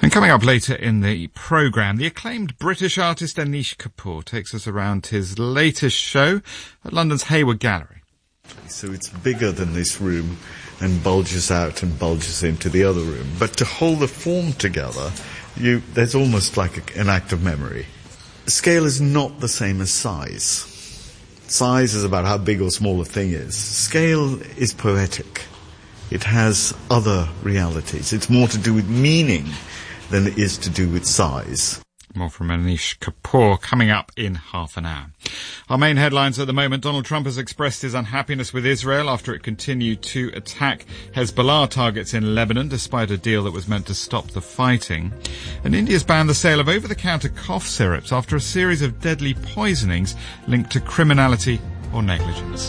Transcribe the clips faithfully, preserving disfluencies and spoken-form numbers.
And coming up later in the programme, the acclaimed British artist Anish Kapoor takes us around his latest show at London's Hayward Gallery. So it's bigger than this room and bulges out and bulges into the other room. But to hold the form together, you, there's almost like a, an act of memory. Scale is not the same as size. Size is about how big or small a thing is. Scale is poetic. It has other realities. It's more to do with meaning than it is to do with size. More from Anish Kapoor coming up in half an hour. Our main headlines at the moment: Donald Trump has expressed his unhappiness with Israel after it continued to attack Hezbollah targets in Lebanon despite a deal that was meant to stop the fighting. And India's banned the sale of over-the-counter cough syrups after a series of deadly poisonings linked to criminality or negligence.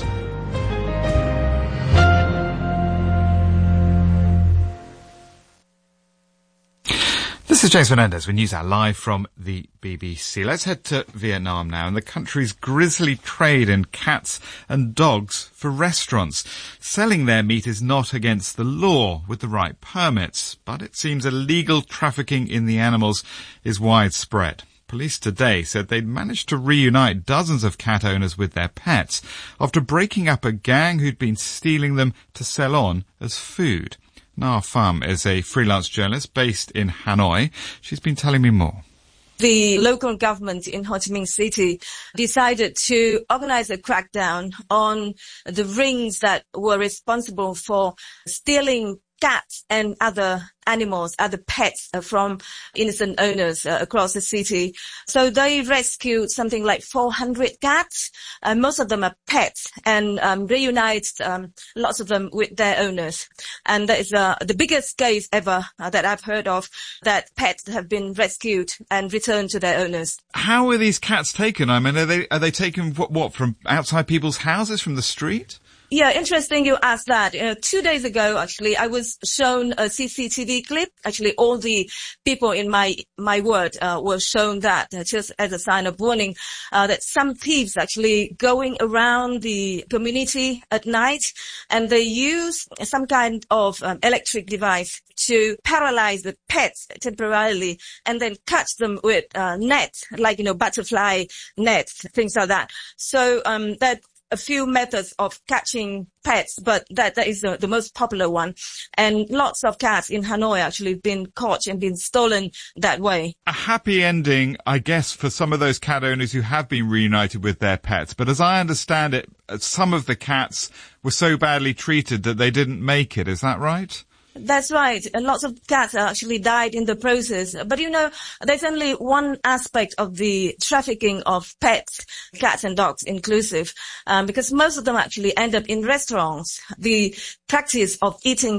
This is James Menendez with NewsHour live from the B B C. Let's head to Vietnam now and the country's grisly trade in cats and dogs for restaurants. Selling their meat is not against the law with the right permits, but it seems illegal trafficking in the animals is widespread. Police today said they'd managed to reunite dozens of cat owners with their pets after breaking up a gang who'd been stealing them to sell on as food. Na Pham is a freelance journalist based in Hanoi. She's been telling me more. The local government in Ho Chi Minh City decided to organize a crackdown on the rings that were responsible for stealing cats and other animals, other pets uh, from innocent owners uh, across the city. So they rescued something like four hundred cats. Uh, most of them are pets, and um, reunited um, lots of them with their owners. And that is uh, the biggest case ever uh, that I've heard of, that pets have been rescued and returned to their owners. How are these cats taken? I mean, are they are they taken what, what from outside people's houses, from the street? Yeah, interesting you asked that. Uh, two days ago, actually, I was shown a C C T V clip. Actually, all the people in my my ward uh, were shown that, uh, just as a sign of warning, uh, that some thieves actually going around the community at night, and they use some kind of um, electric device to paralyze the pets temporarily and then catch them with uh, nets, like, you know, butterfly nets, things like that. So um, that a few methods of catching pets, but that, that is the, the most popular one. And lots of cats in Hanoi actually been caught and been stolen that way. A happy ending, I guess, for some of those cat owners who have been reunited with their pets. But as I understand it, some of the cats were so badly treated that they didn't make it. Is that right? That's right. And lots of cats actually died in the process. But, you know, there's only one aspect of the trafficking of pets, cats and dogs inclusive, um, because most of them actually end up in restaurants. The practice of eating